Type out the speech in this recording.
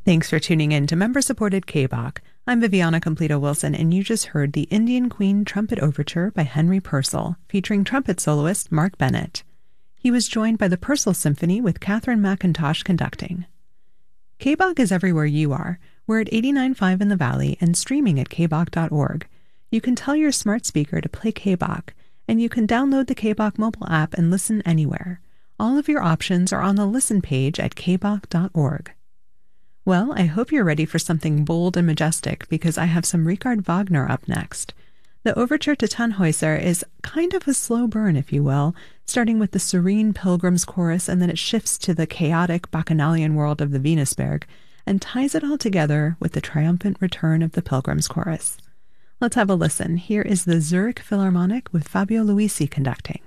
Thanks for tuning in to member-supported K-Bach. I'm Viviana Completo-Wilson, and you just heard the Indian Queen Trumpet Overture by Henry Purcell, featuring trumpet soloist Mark Bennett. He was joined by the Purcell Symphony with Catherine McIntosh conducting. K-Bach is everywhere you are. We're at 89.5 in the Valley and streaming at kbach.org. You can tell your smart speaker to play K-Bach, and you can download the K-Bach mobile app and listen anywhere. All of your options are on the Listen page at kbach.org. Well, I hope you're ready for something bold and majestic, because I have some Richard Wagner up next. The Overture to Tannhäuser is kind of a slow burn, if you will, starting with the serene Pilgrim's Chorus, and then it shifts to the chaotic Bacchanalian world of the Venusberg, and ties it all together with the triumphant return of the Pilgrim's Chorus. Let's have a listen. Here is the Zurich Philharmonic with Fabio Luisi conducting.